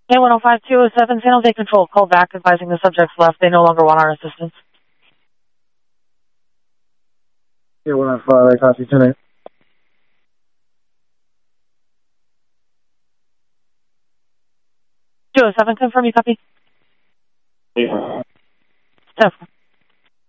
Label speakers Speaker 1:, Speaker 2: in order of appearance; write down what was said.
Speaker 1: A105207, San Jose Control, call back advising the subjects left. They no longer want our assistance.
Speaker 2: A105, I copy tonight.
Speaker 1: 207, confirm you copy.
Speaker 2: Yeah.
Speaker 1: 10.